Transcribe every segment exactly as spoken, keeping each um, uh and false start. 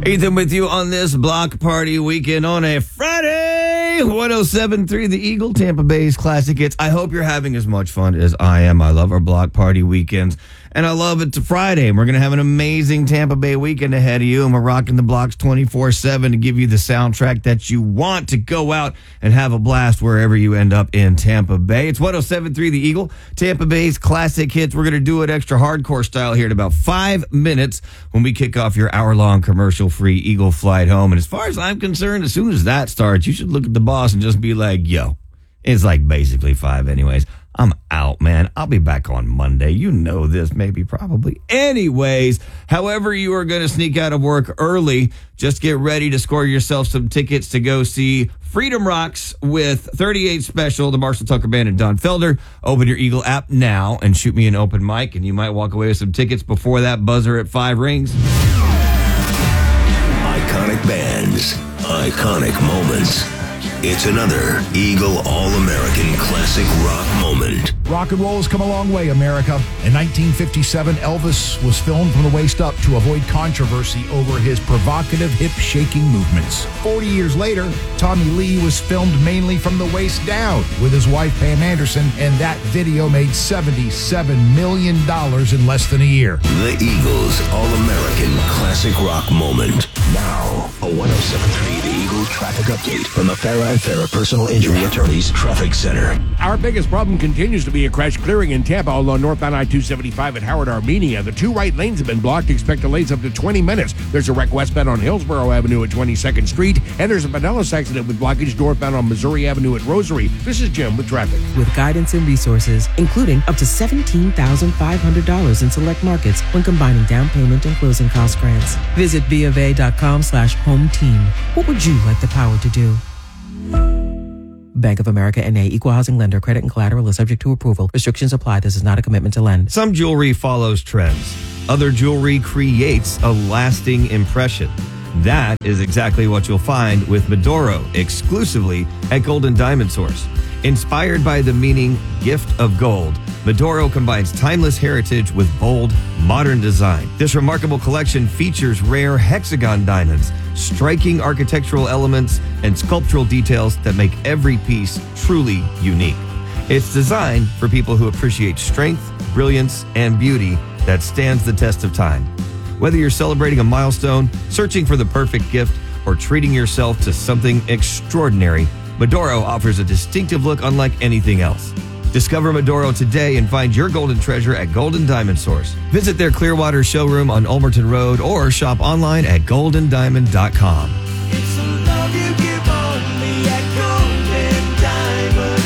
Ethan with you on this block party weekend on a Friday. one oh seven point three The Eagle, Tampa Bay's classic hits. I hope you're having as much fun as I am. I love our block party weekends, and I love it's a Friday, and we're going to have an amazing Tampa Bay weekend ahead of you, and we're rocking the blocks twenty-four seven to give you the soundtrack that you want to go out and have a blast wherever you end up in Tampa Bay. It's one oh seven point three The Eagle, Tampa Bay's classic hits. We're going to do it extra hardcore style here in about five minutes when we kick off your hour-long commercial-free Eagle flight home. And as far as I'm concerned, as soon as that starts, you should look at the boss and just be like, yo, it's like basically five anyways. I'm out, man. I'll be back on Monday. You know this, maybe, probably. Anyways, however you are going to sneak out of work early, just get ready to score yourself some tickets to go see Freedom Rocks with thirty-eight Special, the Marshall Tucker Band, and Don Felder. Open your Eagle app now and shoot me an open mic, and you might walk away with some tickets before that buzzer at five rings. Iconic bands, iconic moments. It's another Eagle All-American Classic Rock moment. Rock and roll has come a long way, America. In nineteen fifty-seven, Elvis was filmed from the waist up to avoid controversy over his provocative hip-shaking movements. Forty years later, Tommy Lee was filmed mainly from the waist down with his wife, Pam Anderson, and that video made seventy-seven million dollars in less than a year. The Eagles All-American Classic Rock moment. Now, a one oh seven point three The Eagle traffic update from the Farah and Farah Personal Injury Attorneys Traffic Center. Our biggest problem continues to be a crash clearing in Tampa along northbound I two seventy-five at Howard, Armenia. The two right lanes have been blocked. Expect delays up to twenty minutes. There's a wreck westbound on Hillsborough Avenue at twenty-second Street, and there's a Pinellas accident with blockage northbound on Missouri Avenue at Rosary. This is Jim with traffic. With guidance and resources, including up to seventeen thousand five hundred dollars in select markets when combining down payment and closing cost grants. Visit B of A dot com slash home team. What would you like the power to do? Bank of America N A, Equal Housing Lender. Credit and collateral is subject to approval. Restrictions apply. This is not a commitment to lend. Some jewelry follows trends. Other jewelry creates a lasting impression. That is exactly what you'll find with Medoro, exclusively at Golden Diamond Source. Inspired by the meaning gift of gold, Medoro combines timeless heritage with bold, modern design. This remarkable collection features rare hexagon diamonds, striking architectural elements, and sculptural details that make every piece truly unique. It's designed for people who appreciate strength, brilliance, and beauty that stands the test of time. Whether you're celebrating a milestone, searching for the perfect gift, or treating yourself to something extraordinary, Medoro offers a distinctive look unlike anything else. Discover Medoro today and find your golden treasure at Golden Diamond Source. Visit their Clearwater showroom on Ulmerton Road or shop online at golden diamond dot com. It's the love you give only at Golden Diamond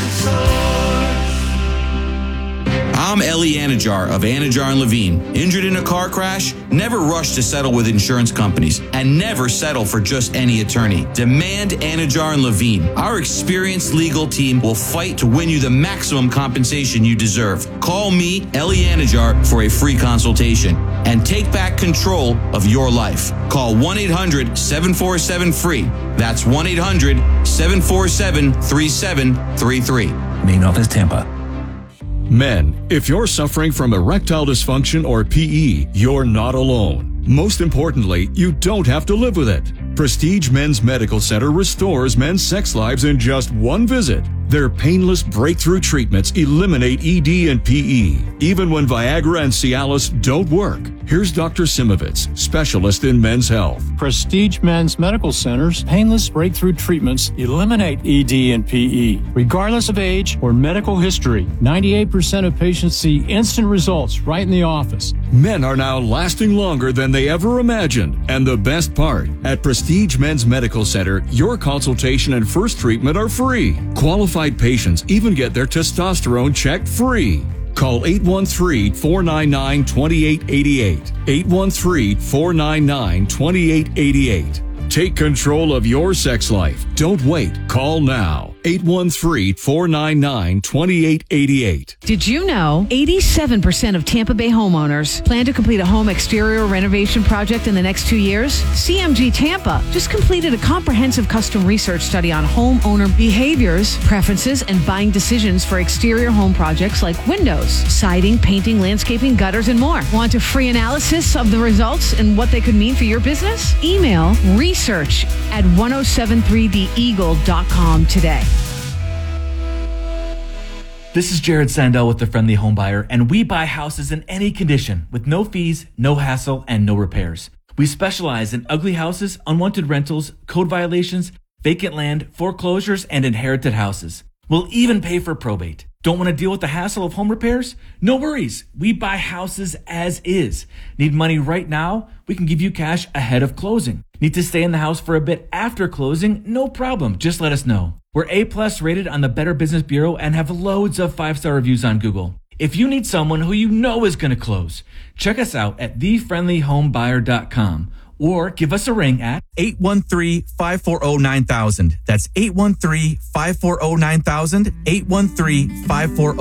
Source. I'm Ellie Anajar of Anajar and Levine. Injured in a car crash? Never rush to settle with insurance companies, and never settle for just any attorney. Demand Anajar and Levine. Our experienced legal team will fight to win you the maximum compensation you deserve. Call me, Ellie Anajar, for a free consultation and take back control of your life. Call one eight hundred seven four seven free. That's one eight hundred seven four seven three seven three three. Main office, Tampa. Men, if you're suffering from erectile dysfunction or P E, you're not alone. Most importantly, you don't have to live with it. Prestige Men's Medical Center restores men's sex lives in just one visit. Their painless breakthrough treatments eliminate E D and P E, even when Viagra and Cialis don't work. Here's Doctor Simovitz, specialist in men's health. Prestige Men's Medical Center's painless breakthrough treatments eliminate E D and P E, regardless of age or medical history. ninety-eight percent of patients see instant results right in the office. Men are now lasting longer than they ever imagined. And the best part, at Prestige Men's Medical Center, your consultation and first treatment are free. Qualified patients even get their testosterone checked free. Call eight one three, four nine nine, two eight eight eight. eight one three, four nine nine, two eight eight eight. Take control of your sex life. Don't wait. Call now. eight one three, four nine nine, two eight eight eight. Did you know eighty-seven percent of Tampa Bay homeowners plan to complete a home exterior renovation project in the next two years? C M G Tampa just completed a comprehensive custom research study on homeowner behaviors, preferences, and buying decisions for exterior home projects like windows, siding, painting, landscaping, gutters, and more. Want a free analysis of the results and what they could mean for your business? Email research at ten seventy-three the eagle dot com today. This is Jared Sandell with The Friendly Home Buyer, and we buy houses in any condition with no fees, no hassle, and no repairs. We specialize in ugly houses, unwanted rentals, code violations, vacant land, foreclosures, and inherited houses. We'll even pay for probate. Don't want to deal with the hassle of home repairs? No worries. We buy houses as is. Need money right now? We can give you cash ahead of closing. Need to stay in the house for a bit after closing? No problem. Just let us know. We're A-plus rated on the Better Business Bureau and have loads of five-star reviews on Google. If you need someone who you know is going to close, check us out at the friendly home buyer dot com or give us a ring at eight one three, five four zero, nine thousand. That's eight one three, five four zero, nine thousand, eight one three, five four zero